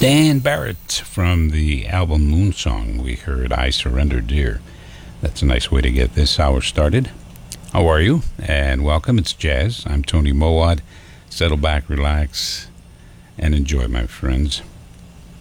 Dan Barrett from the album Moonsong. We heard I Surrender Dear. That's a nice way to get this hour started. How are you? And welcome. It's Jazz. I'm Tony Mowat. Settle back, relax, and enjoy, my friends.